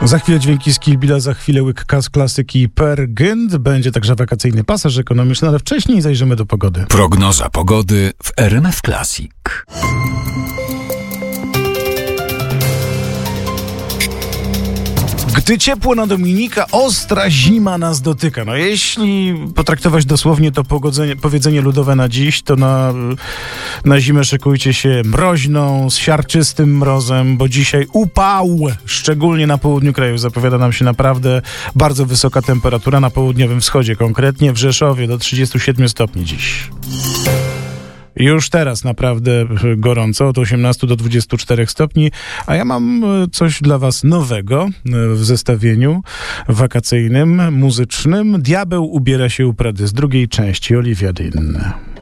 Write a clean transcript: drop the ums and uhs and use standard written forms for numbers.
Za chwilę dźwięki z Kill Billa, za chwilę łyk klasyki Per Gynt. Będzie także wakacyjny pasaż ekonomiczny, ale wcześniej zajrzymy do pogody. Prognoza pogody w RMF Classic. Gdy ciepło na Dominika, ostra zima nas dotyka. No jeśli potraktować dosłownie to powiedzenie ludowe na dziś, to na zimę szykujcie się mroźną, z siarczystym mrozem, bo dzisiaj upał, szczególnie na południu kraju. Zapowiada nam się naprawdę bardzo wysoka temperatura, na południowym wschodzie, konkretnie w Rzeszowie do 37 stopni dziś. Już teraz naprawdę gorąco, od 18 do 24 stopni, a ja mam coś dla was nowego w zestawieniu wakacyjnym, muzycznym. Diabeł ubiera się u Prady z drugiej części, Olivia Dean.